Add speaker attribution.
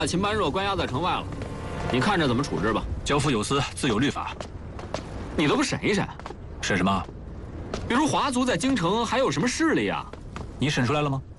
Speaker 1: 秦般若关押在城外了，你看着怎么处置吧。
Speaker 2: 交付有司，自有律法。
Speaker 1: 你都不审一审？
Speaker 2: 审什么？
Speaker 1: 比如华族在京城还有什么势力啊？
Speaker 2: 你审出来了吗？